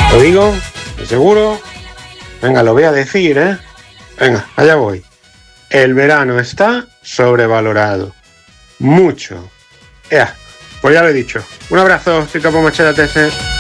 Lo digo, de seguro. Venga, lo voy a decir, ¿eh? Venga, allá voy. El verano está sobrevalorado. Mucho. Pues ya lo he dicho. Un abrazo, soy Capo Machete TS.